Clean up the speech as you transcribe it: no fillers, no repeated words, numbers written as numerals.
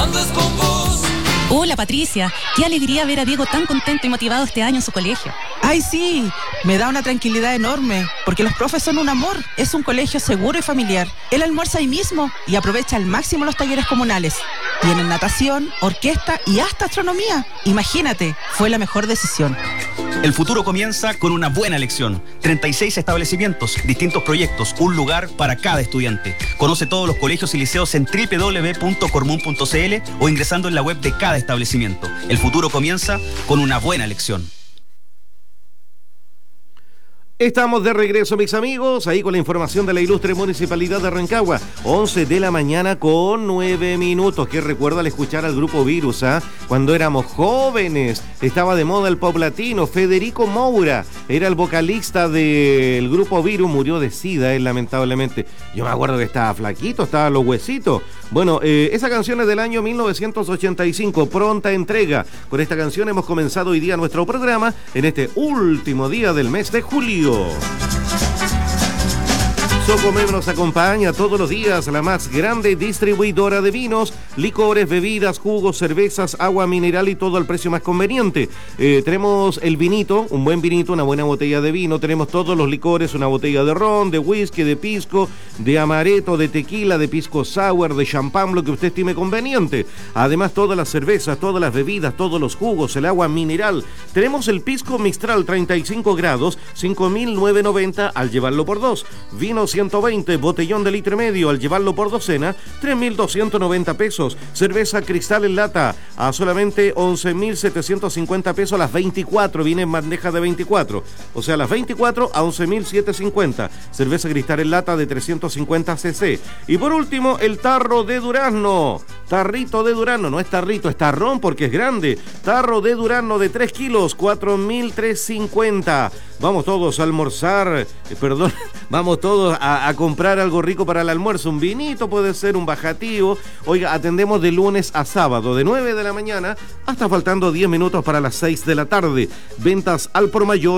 andes con vos. Hola Patricia, qué alegría ver a Diego tan contento y motivado este año en su colegio. ¡Ay, sí! Me da una tranquilidad enorme, porque los profes son un amor. Es un colegio seguro y familiar. Él almuerza ahí mismo y aprovecha al máximo los talleres comunales. Tienen natación, orquesta y hasta astronomía. Imagínate, fue la mejor decisión. El futuro comienza con una buena elección. 36 establecimientos, distintos proyectos, un lugar para cada estudiante. Conoce todos los colegios y liceos en www.cormun.cl o ingresando en la web de cada establecimiento. El futuro comienza con una buena elección. Estamos de regreso, mis amigos, ahí con la información de la ilustre Municipalidad de Rancagua. 11 de la mañana con 9 minutos. Que recuerdo al escuchar al Grupo Virus, cuando éramos jóvenes, estaba de moda el pop latino. Federico Moura era el vocalista del Grupo Virus, murió de SIDA, lamentablemente. Yo me acuerdo que estaba flaquito, estaba a los huesitos. Bueno, esa canción es del año 1985, Pronta Entrega. Con esta canción hemos comenzado hoy día nuestro programa en este último día del mes de julio. Socomem nos acompaña todos los días, la más grande distribuidora de vinos, licores, bebidas, jugos, cervezas, agua mineral y todo al precio más conveniente. Tenemos el vinito, un buen vinito, una buena botella de vino. Tenemos todos los licores, una botella de ron, de whisky, de pisco, de amaretto, de tequila, de pisco sour, de champán, lo que usted estime conveniente. Además, todas las cervezas, todas las bebidas, todos los jugos, el agua mineral. Tenemos el pisco Mistral 35 grados, 5.990 al llevarlo por dos. Vino 120, botellón de litro y medio al llevarlo por docena, 3.290 pesos. Cerveza Cristal en lata a solamente 11.750 pesos las 24, viene en bandeja de 24. O sea, las 24 a 11.750. Cerveza Cristal en lata de 350 cc. Y por último, el tarro de durazno. Tarrito de durazno, no es tarrito, es tarrón porque es grande. Tarro de durazno de 3 kilos, 4.350. Vamos todos a almorzar, vamos todos a comprar algo rico para el almuerzo. Un vinito puede ser, un bajativo. Oiga, atendemos de lunes a sábado, de 9 de la mañana hasta faltando 10 minutos para las 6 de la tarde. Ventas al por mayor